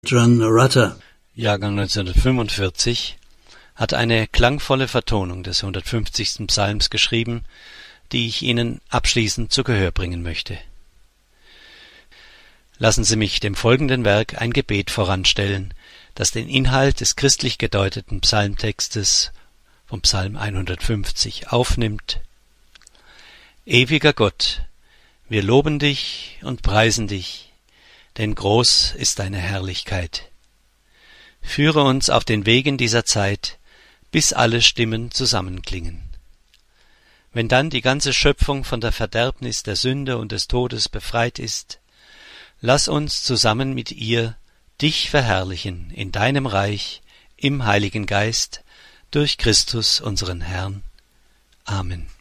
John Rutter, Jahrgang 1945, hat eine klangvolle Vertonung des 150. Psalms geschrieben, die ich Ihnen abschließend zu Gehör bringen möchte. Lassen Sie mich dem folgenden Werk ein Gebet voranstellen, das den Inhalt des christlich gedeuteten Psalmtextes vom Psalm 150 aufnimmt. Ewiger Gott, wir loben dich und preisen dich, denn groß ist deine Herrlichkeit. Führe uns auf den Wegen dieser Zeit, bis alle Stimmen zusammenklingen. Wenn dann die ganze Schöpfung von der Verderbnis der Sünde und des Todes befreit ist, lass uns zusammen mit ihr dich verherrlichen in deinem Reich, im Heiligen Geist, durch Christus unseren Herrn. Amen.